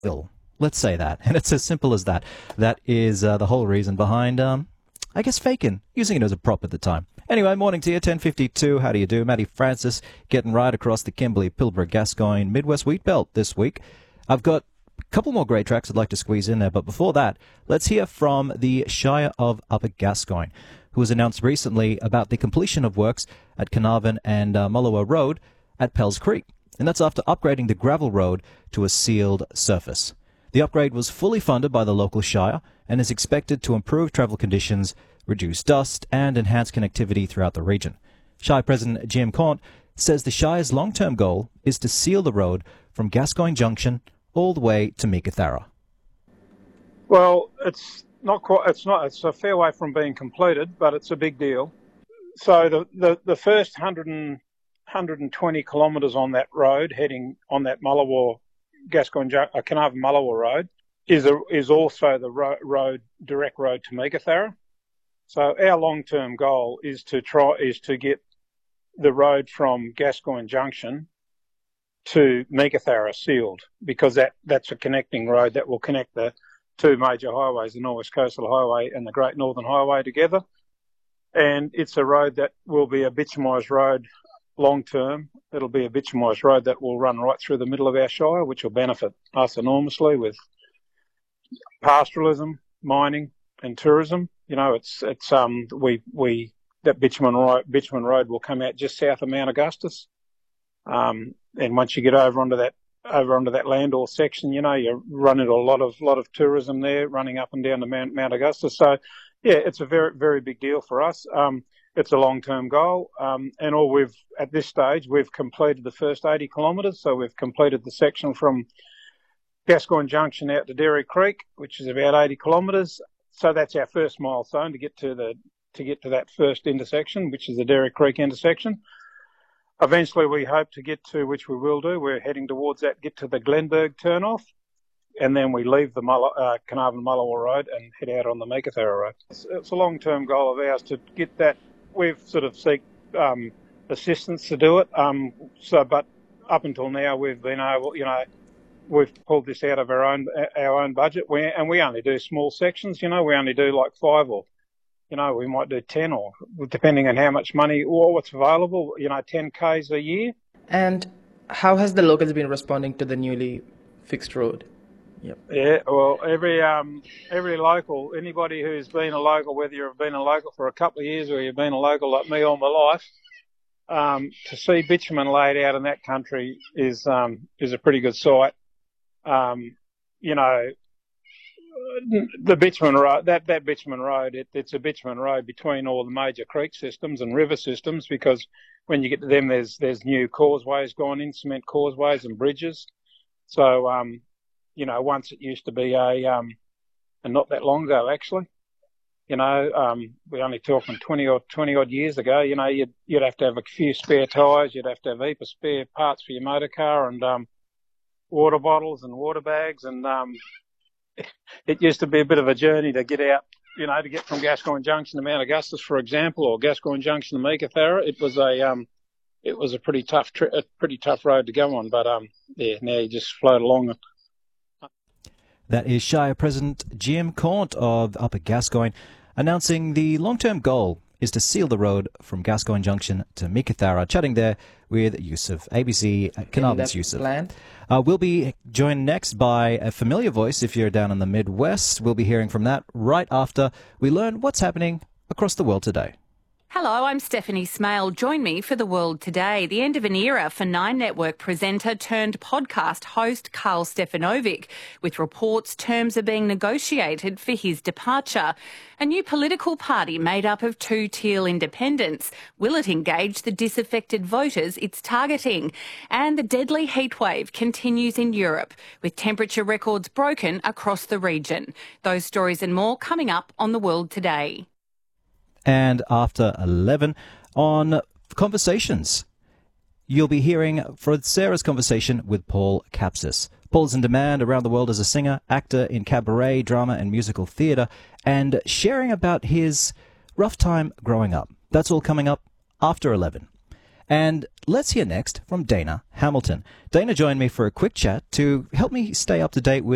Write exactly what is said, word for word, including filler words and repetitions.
ill. Let's say that. And it's as simple as that. That is uh, the whole reason behind, um, I guess, faking, using it as a prop at the time. Anyway, morning to you, ten fifty-two. How do you do? Matty Francis getting right across the Kimberley, Pilbara, Gascoyne, Midwest Wheat Belt this week. I've got a couple more great tracks I'd like to squeeze in there, but before that, let's hear from the Shire of Upper Gascoyne, who has announced recently about the completion of works at Carnarvon and uh, Mullawa Road at Pells Creek. And that's after upgrading the gravel road to a sealed surface. The upgrade was fully funded by the local shire and is expected to improve travel conditions, reduce dust, and enhance connectivity throughout the region. Shire President Jim Caunt says the shire's long-term goal is to seal the road from Gascoyne Junction all the way to Meekatharra. Well, it's not quite. It's not. It's a fair way from being completed, but it's a big deal. So the the, the first one hundred and, one hundred twenty kilometres on that road, heading on that Mullawa Gascoyne uh, Carnarvon Mullawa Road, is a, is also the ro- road direct road to Meekatharra. So our long-term goal is to try is to get the road from Gascoyne Junction to Meekatharra sealed, because that, that's a connecting road that will connect the two major highways, the North West Coastal Highway and the Great Northern Highway together. And it's a road that will be a bitumised road long term. It'll be a bitumised road that will run right through the middle of our shire, which will benefit us enormously with pastoralism, mining and tourism. You know, it's it's um we we that bitumen road, bitumen road will come out just south of Mount Augustus. Um, and once you get over onto that over onto that Landor section, you know, you run into a lot of lot of tourism there, running up and down to Mount, Mount Augustus. So, yeah, it's a very very big deal for us. Um, it's a long term goal, um, and all we've at this stage we've completed the first eighty kilometres. So we've completed the section from Gascoyne Junction out to Derry Creek, which is about eighty kilometres. So that's our first milestone to get to the to get to that first intersection, which is the Derry Creek intersection. Eventually, we hope to get to, which we will do, we're heading towards that, get to the Glenberg turnoff, and then we leave the Mulla, uh, Carnarvon Mullawa Road and head out on the Meekatharra Road. It's, it's a long-term goal of ours to get that. We've sort of seek um, assistance to do it. Um, so, but up until now, we've been able, you know, we've pulled this out of our own our own budget, we, and we only do small sections. You know, we only do like five or. You know, we might do ten or, depending on how much money or what's available, you know, ten Ks a year. And how has the locals been responding to the newly fixed road? Yep. Yeah, well, every um, every local, anybody who's been a local, whether you've been a local for a couple of years or you've been a local like me all my life, um, to see bitumen laid out in that country is um, is a pretty good sight. Um, you know, the bitumen road, that, that bitumen road, it, it's a bitumen road between all the major creek systems and river systems, because when you get to them, there's there's new causeways gone in, cement causeways and bridges. So, um, you know, once it used to be a, um, and not that long ago actually, you know, um, we're only talking twenty or twenty odd years ago. You know, you'd you'd have to have a few spare tyres, you'd have to have a heap of spare parts for your motor car, and um, water bottles and water bags, and um. It used to be a bit of a journey to get out, you know, to get from Gascoyne Junction to Mount Augustus, for example, or Gascoyne Junction to Meekatharra. It was a, um, it was a pretty tough, tri- a pretty tough road to go on. But um, yeah, now you just float along. That is Shire President Jim Caunt of Upper Gascoyne announcing the long-term goal is to seal the road from Gascoyne Junction to Meekatharra. Chatting there with Yusuf, A B C Carnarvon's Yusuf. Uh, we'll be joined next by a familiar voice if you're down in the Midwest. We'll be hearing from that right after we learn what's happening across the world today. Hello, I'm Stephanie Smale. Join me for The World Today. The end of an era for Nine Network presenter turned podcast host Carl Stefanovic, with reports terms are being negotiated for his departure. A new political party made up of two Teal independents. Will it engage the disaffected voters it's targeting? And the deadly heatwave continues in Europe, with temperature records broken across the region. Those stories and more coming up on The World Today. And after eleven on Conversations, you'll be hearing Fred Sarah's conversation with Paul Kapsis. Paul's in demand around the world as a singer, actor in cabaret, drama and musical theatre, and sharing about his rough time growing up. That's all coming up after eleven. And let's hear next from Dana Hamilton. Dana joined me for a quick chat to help me stay up to date with